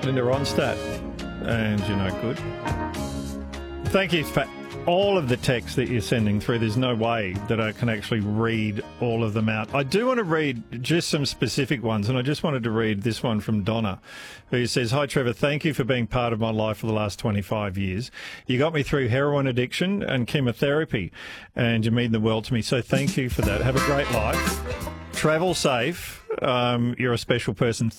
Linda Ronstadt, and you're no good. Thank you for all of the texts that you're sending through. There's no way that I can actually read all of them out. I do want to read just some specific ones, and I just wanted to read this one from Donna, who says, "Hi, Trevor. Thank you for being part of my life for the last 25 years. You got me through heroin addiction and chemotherapy, and you mean the world to me. So thank you for that. Have a great life. Travel safe. You're a special person.